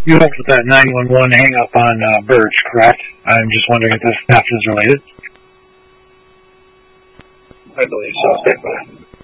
You helped with that 911 hang up on Birch, correct? I'm just wondering if this theft is related. I believe so. Stand by.